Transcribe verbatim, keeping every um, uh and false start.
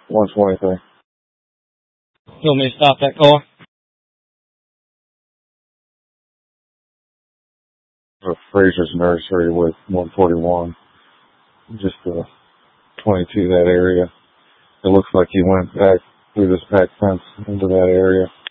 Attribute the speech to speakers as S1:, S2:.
S1: one twenty-three.
S2: You want me to stop that car?
S1: A Fraser's Nursery with one forty-one. Just uh, twenty-two, that area. It looks like he went back through this back fence into that area.